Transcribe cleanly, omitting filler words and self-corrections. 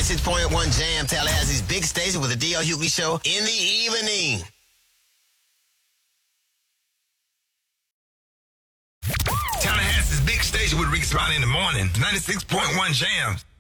96.1 Jam, Tallahassee's big station with the D.L. Hughley Show in the evening. Tallahassee's big station with Rick Smiley in the morning. 96.1 Jam.